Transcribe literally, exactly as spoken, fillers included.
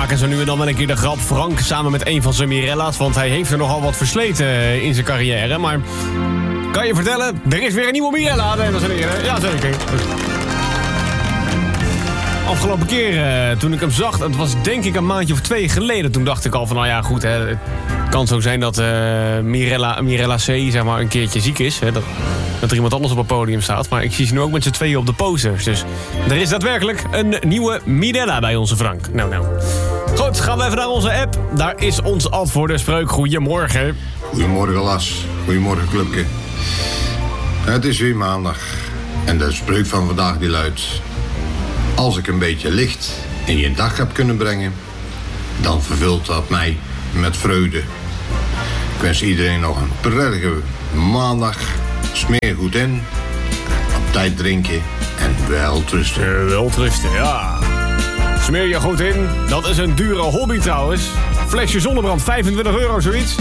maken ze nu en dan wel een keer de grap Frank samen met een van zijn Mirella's. Want hij heeft er nogal wat versleten in zijn carrière. Maar kan je vertellen, er is weer een nieuwe Mirella, dames en heren. Jazeker. Afgelopen keer uh, toen ik hem zag, het was denk ik een maandje of twee geleden. Toen dacht ik al van, nou ja, goed, hè, het kan zo zijn dat uh, Mirella, Mirella C zeg maar een keertje ziek is. Hè, dat, dat er iemand anders op het podium staat. Maar ik zie ze nu ook met z'n tweeën op de posters. Dus er is daadwerkelijk een nieuwe Mirella bij onze Frank. Nou, nou. Goed, gaan we even naar onze app. Daar is ons antwoord de spreuk. Goedemorgen. Goedemorgen, Las. Goedemorgen, clubje. Het is weer maandag. En de spreuk van vandaag die luidt: als ik een beetje licht in je dag heb kunnen brengen, dan vervult dat mij met vreugde. Ik wens iedereen nog een prettige maandag. Smeer goed in, op tijd drinken en welterusten. Uh, welterusten, ja. Smeer je goed in. Dat is een dure hobby trouwens. Flesje zonnebrand, vijfentwintig euro, zoiets.